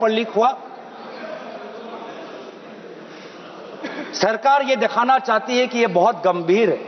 Leak हुआ। सरकार ये दिखाना चाहती है कि ये बहुत गंभीर है।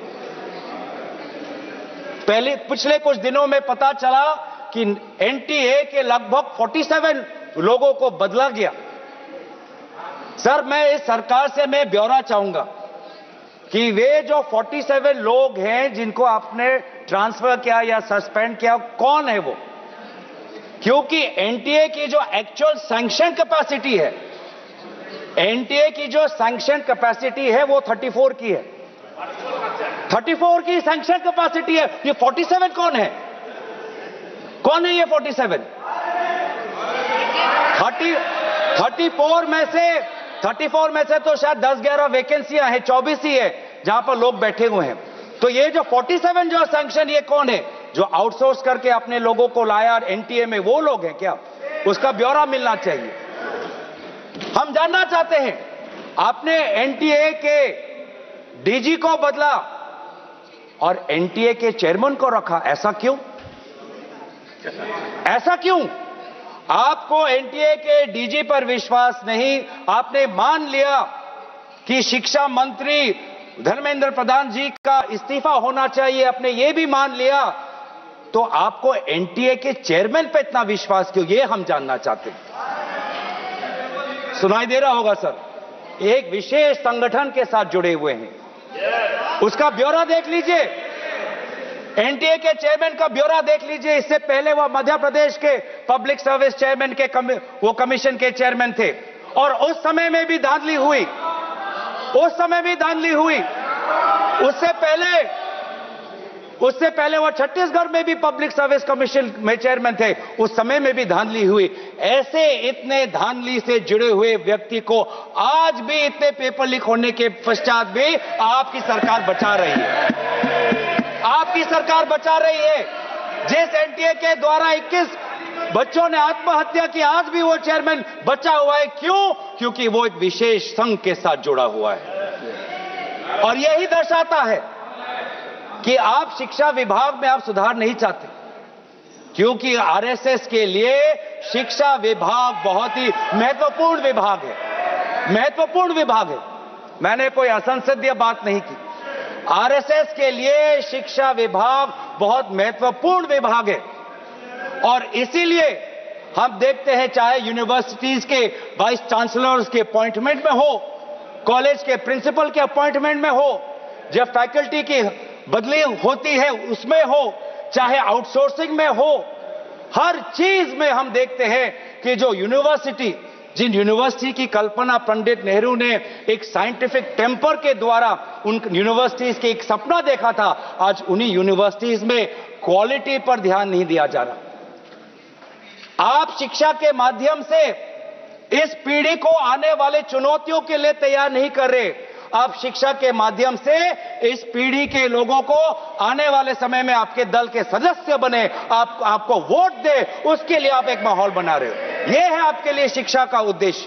पिछले कुछ दिनों में पता चला कि एनटीए के लगभग 47 लोगों को बदला गया। सर, मैं इस सरकार से मैं ब्यौरा चाहूंगा कि वे जो 47 लोग हैं जिनको आपने ट्रांसफर किया या सस्पेंड किया, कौन है वो? क्योंकि एनटीए की जो एक्चुअल सैंक्शन कैपेसिटी है, एनटीए की जो सैंक्शन कैपेसिटी है वो 34 की है। 34 की सैंक्शन कैपेसिटी है। ये 47 कौन है? कौन है ये 47? 34 में से तो शायद 10-11 वैकेंसियां हैं, 24 ही है जहां पर लोग बैठे हुए हैं। तो ये जो 47 जो सैंक्शन, ये कौन है? जो आउटसोर्स करके अपने लोगों को लाया एनटीए में, वो लोग हैं क्या? उसका ब्यौरा मिलना चाहिए। हम जानना चाहते हैं, आपने एनटीए के डीजी को बदला और एनटीए के चेयरमैन को रखा, ऐसा क्यों? ऐसा क्यों? आपको एनटीए के डीजी पर विश्वास नहीं, आपने मान लिया कि शिक्षा मंत्री धर्मेंद्र प्रधान जी का इस्तीफा होना चाहिए, आपने ये भी मान लिया, तो आपको एनटीए के चेयरमैन पे इतना विश्वास क्यों? ये हम जानना चाहते हैं। सुनाई दे रहा होगा सर, एक विशेष संगठन के साथ जुड़े हुए हैं, उसका ब्यौरा देख लीजिए। एनटीए के चेयरमैन का ब्यौरा देख लीजिए। इससे पहले वो मध्य प्रदेश के पब्लिक सर्विस चेयरमैन के वो कमीशन के चेयरमैन थे, और उस समय में भी धांधली हुई, उससे पहले वो छत्तीसगढ़ में भी पब्लिक सर्विस कमीशन में चेयरमैन थे, उस समय में भी धांधली हुई। ऐसे इतने धांधली से जुड़े हुए व्यक्ति को आज भी, इतने पेपर लीक होने के पश्चात भी आपकी सरकार बचा रही है। आपकी सरकार बचा रही है। जिस एनटीए के द्वारा 21 बच्चों ने आत्महत्या की, आज भी वो चेयरमैन बचा हुआ है। क्यों? क्योंकि वो एक विशेष संघ के साथ जुड़ा हुआ है। और यही दर्शाता है कि आप शिक्षा विभाग में आप सुधार नहीं चाहते, क्योंकि आरएसएस के लिए शिक्षा विभाग बहुत ही महत्वपूर्ण विभाग है। मैंने कोई असंसदीय बात नहीं की। आरएसएस के लिए शिक्षा विभाग बहुत महत्वपूर्ण विभाग है, और इसीलिए हम देखते हैं, चाहे यूनिवर्सिटीज के वाइस चांसलर्स के अपॉइंटमेंट में हो, कॉलेज के प्रिंसिपल के अपॉइंटमेंट में हो, जब फैकल्टी की बदली होती है उसमें हो, चाहे आउटसोर्सिंग में हो, हर चीज में हम देखते हैं कि जिन यूनिवर्सिटी की कल्पना पंडित नेहरू ने एक साइंटिफिक टेम्पर के द्वारा उन यूनिवर्सिटीज के एक सपना देखा था, आज उन्हीं यूनिवर्सिटीज में क्वालिटी पर ध्यान नहीं दिया जा रहा। आप शिक्षा के माध्यम से इस पीढ़ी को आने वाले चुनौतियों के लिए तैयार नहीं कर रहे। आप शिक्षा के माध्यम से इस पीढ़ी के लोगों को आने वाले समय में आपके दल के सदस्य बने, आपको वोट दे, उसके लिए आप एक माहौल बना रहे हो। यह है आपके लिए शिक्षा का उद्देश्य,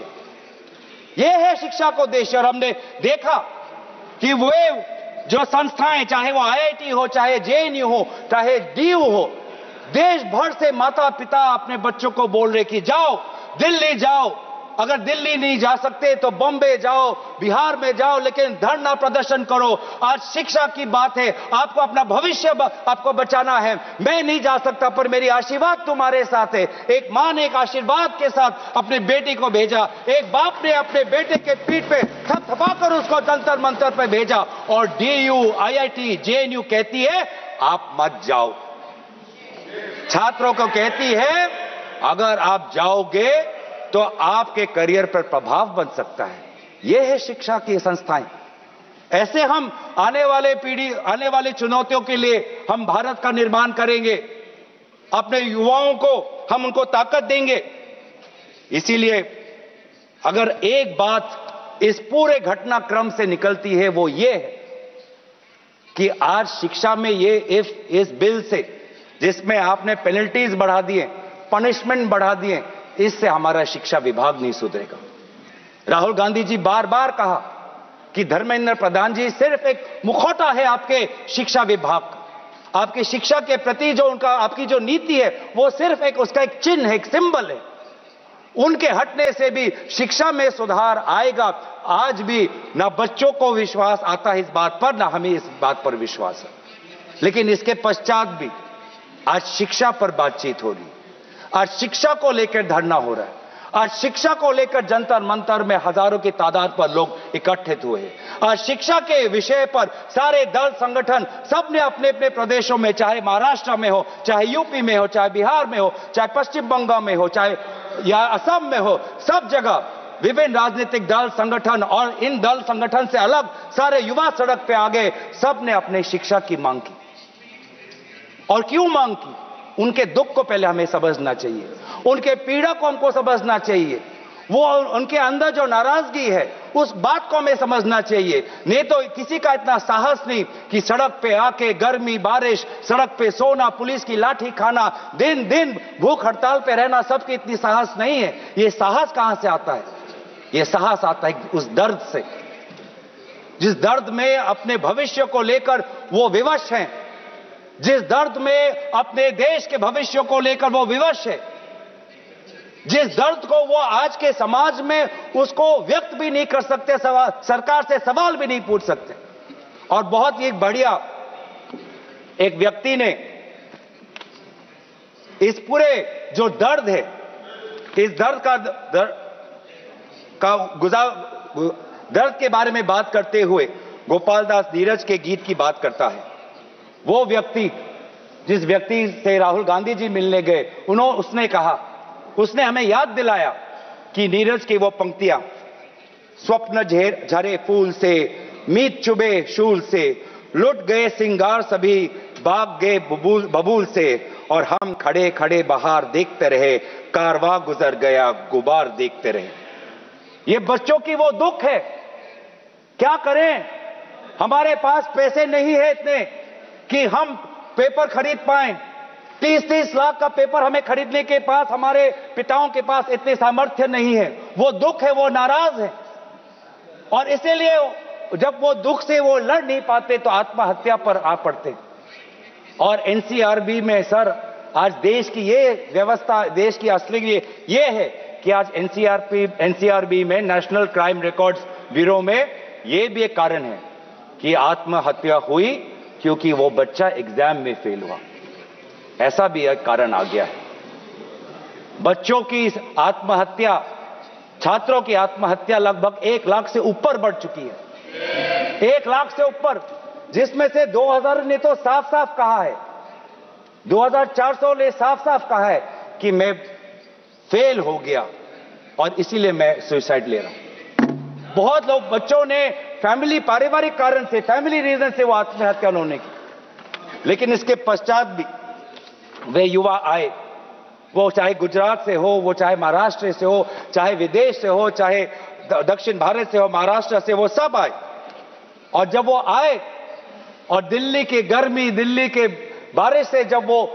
और हमने देखा कि वे जो संस्थाएं, चाहे वो आईआईटी हो, चाहे जेएनयू हो, चाहे डीयू हो, देश भर से माता पिता अपने बच्चों को बोल रहे कि जाओ दिल्ली जाओ, अगर दिल्ली नहीं जा सकते तो बॉम्बे जाओ, बिहार में जाओ, लेकिन धरना प्रदर्शन करो। आज शिक्षा की बात है, आपको अपना भविष्य आपको बचाना है। मैं नहीं जा सकता, पर मेरी आशीर्वाद तुम्हारे साथ है। एक मां ने एक आशीर्वाद के साथ अपने बेटी को भेजा, एक बाप ने अपने बेटे के पीठ पे थपथपाकर उसको जंतर मंतर पे भेजा, और डीयू, आईआईटी, जेएनयू कहती है आप मत जाओ। छात्रों को कहती है अगर आप जाओगे तो आपके करियर पर प्रभाव बन सकता है। यह है शिक्षा की संस्थाएं। ऐसे हम आने वाली चुनौतियों के लिए हम भारत का निर्माण करेंगे, अपने युवाओं को हम उनको ताकत देंगे। इसीलिए अगर एक बात इस पूरे घटनाक्रम से निकलती है वो ये है कि आज शिक्षा में इस बिल से, जिसमें आपने पेनल्टीज बढ़ा दिए, पनिशमेंट बढ़ा दिए, इससे हमारा शिक्षा विभाग नहीं सुधरेगा। राहुल गांधी जी बार बार कहा कि धर्मेंद्र प्रधान जी सिर्फ एक मुखौटा है आपके शिक्षा विभाग का। आपकी शिक्षा के प्रति जो आपकी जो नीति है वो सिर्फ उसका एक चिन्ह है, एक सिंबल है। उनके हटने से भी शिक्षा में सुधार आएगा। आज भी ना बच्चों को विश्वास आता है इस बात पर, ना हमें इस बात पर विश्वास है। लेकिन इसके पश्चात भी आज शिक्षा पर बातचीत हो रही, आज शिक्षा को लेकर धरना हो रहा है, आज शिक्षा को लेकर जंतर मंतर में हजारों की तादाद पर लोग इकट्ठित हुए हैं। आज शिक्षा के विषय पर सारे दल संगठन सबने अपने अपने प्रदेशों में, चाहे महाराष्ट्र में हो, चाहे यूपी में हो, चाहे बिहार में हो, चाहे पश्चिम बंगाल में हो, चाहे या असम में हो, सब जगह विभिन्न राजनीतिक दल संगठन और इन दल संगठन से अलग सारे युवा सड़क पे आ गए। सबने अपने शिक्षा की मांग की। और क्यों मांग की? उनके दुख को पहले हमें समझना चाहिए, उनके पीड़ा को हमको समझना चाहिए, वो उनके अंदर जो नाराजगी है उस बात को हमें समझना चाहिए। नहीं तो किसी का इतना साहस नहीं कि सड़क पे आके गर्मी बारिश, सड़क पे सोना, पुलिस की लाठी खाना, दिन दिन भूख हड़ताल पे रहना, सबकी इतनी साहस नहीं है। ये साहस कहां से आता है? ये साहस आता है उस दर्द से, जिस दर्द में अपने भविष्य को लेकर वो विवश हैं, जिस दर्द में अपने देश के भविष्य को लेकर वो विवश है, जिस दर्द को वो आज के समाज में उसको व्यक्त भी नहीं कर सकते, सरकार से सवाल भी नहीं पूछ सकते। और बहुत ही बढ़िया एक व्यक्ति ने इस पूरे जो दर्द है, इस दर्द के बारे में बात करते हुए गोपाल दास नीरज के गीत की बात करता है। वो व्यक्ति, जिस व्यक्ति से राहुल गांधी जी मिलने गए, उसने कहा, उसने हमें याद दिलाया कि नीरज की वो पंक्तियां, स्वप्न झरे फूल से, मीत चुबे शूल से, लुट गए सिंगार सभी, भाग गए बबूल से, और हम खड़े खड़े बहार देखते रहे, कारवां गुजर गया गुबार देखते रहे। ये बच्चों की वो दुख है। क्या करें? हमारे पास पैसे नहीं है इतने कि हम पेपर खरीद पाएं। 30-30 लाख का पेपर हमें खरीदने के पास, हमारे पिताओं के पास इतने सामर्थ्य नहीं है। वो दुख है, वो नाराज है, और इसीलिए जब वो दुख से वो लड़ नहीं पाते तो आत्महत्या पर आ पड़ते। और एनसीआरबी में सर, आज देश की ये व्यवस्था, देश की असली ये है कि आज एनसीआरबी में, नेशनल क्राइम रिकॉर्ड्स ब्यूरो में, ये भी एक कारण है कि आत्महत्या हुई क्योंकि वो बच्चा एग्जाम में फेल हुआ। ऐसा भी एक कारण आ गया है। बच्चों की आत्महत्या, छात्रों की आत्महत्या लगभग 1 लाख से ऊपर बढ़ चुकी है। 1 लाख से ऊपर, जिसमें से 2000 ने तो साफ साफ कहा है, 2400 ने साफ साफ कहा है कि मैं फेल हो गया और इसीलिए मैं सुसाइड ले रहा हूं। बहुत लोग, बच्चों ने फैमिली, पारिवारिक कारण से, फैमिली रीजन से वो आत्महत्या उन्होंने की। लेकिन इसके पश्चात भी वे युवा आए, वो चाहे गुजरात से हो, वो चाहे महाराष्ट्र से हो, चाहे विदेश से हो, चाहे दक्षिण भारत से हो, महाराष्ट्र से, वो सब आए। और जब वो आए और दिल्ली की गर्मी, दिल्ली के बारिश से जब वो,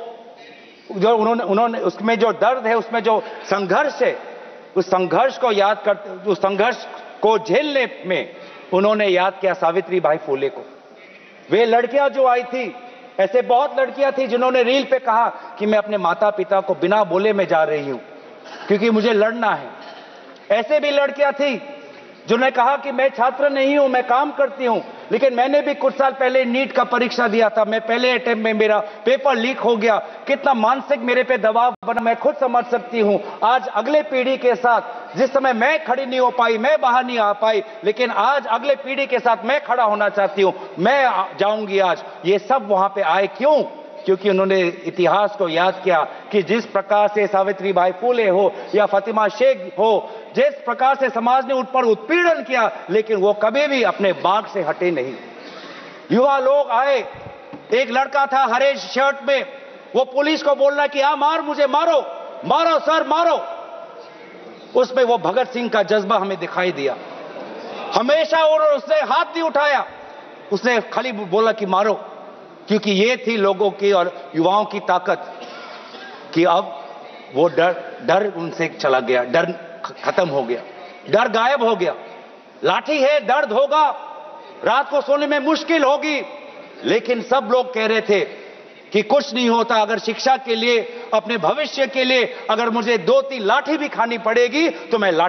जो उन्होंने उसमें जो दर्द है, उसमें जो संघर्ष है, उस संघर्ष को याद करते, उस संघर्ष को झेलने में उन्होंने याद किया सावित्री बाई फुले को। वे लड़कियां जो आई थी, ऐसे बहुत लड़कियां थी जिन्होंने रील पे कहा कि मैं अपने माता पिता को बिना बोले में जा रही हूं क्योंकि मुझे लड़ना है। ऐसे भी लड़कियां थी जिन्होंने कहा कि मैं छात्र नहीं हूं, मैं काम करती हूं, लेकिन मैंने भी कुछ साल पहले नीट का परीक्षा दिया था, मैं पहले अटेम्प्ट में मेरा पेपर लीक हो गया, कितना मानसिक मेरे पे दबाव बना, मैं खुद समझ सकती हूं। आज अगले पीढ़ी के साथ, जिस समय मैं खड़ी नहीं हो पाई, मैं बाहर नहीं आ पाई, लेकिन आज अगले पीढ़ी के साथ मैं खड़ा होना चाहती हूं, मैं जाऊंगी आज। ये सब वहां पे आए क्यों? क्योंकि उन्होंने इतिहास को याद किया कि जिस प्रकार से सावित्री बाई फुले हो या फातिमा शेख हो, जिस प्रकार से समाज ने उन पर उत्पीड़न किया, लेकिन वो कभी भी अपने बाग से हटे नहीं। युवा लोग आए, एक लड़का था हरे शर्ट में, वो पुलिस को बोल रहा कि आ मार, मुझे मारो, मारो सर मारो। उसमें वो भगत सिंह का जज्बा हमें दिखाई दिया। हमेशा उसने हाथ नहीं उठाया, उसने खाली बोला कि मारो, क्योंकि ये थी लोगों की और युवाओं की ताकत कि अब वो डर उनसे चला गया, डर खत्म हो गया, डर गायब हो गया। लाठी है, दर्द होगा, रात को सोने में मुश्किल होगी, लेकिन सब लोग कह रहे थे कि कुछ नहीं होता, अगर शिक्षा के लिए, अपने भविष्य के लिए अगर मुझे 2-3 लाठी भी खानी पड़ेगी तो मैं लाठी